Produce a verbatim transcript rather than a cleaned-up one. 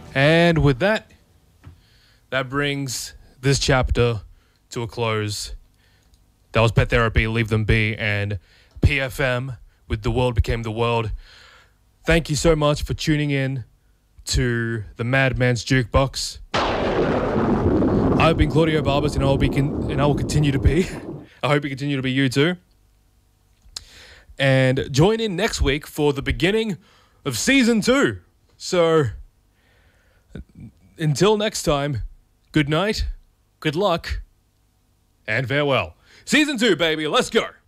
And with that, that brings this chapter to a close. That was Pet Therapy, Leave Them Be, and P F M with The World Became the World. Thank you so much for tuning in to the Madman's Jukebox. I've been Claudio Barbas, and I will be con- and I will continue to be. I hope you continue to be you too. And join in next week for the beginning of season two. So until next time, good night, good luck, and farewell. Season two, baby. Let's go.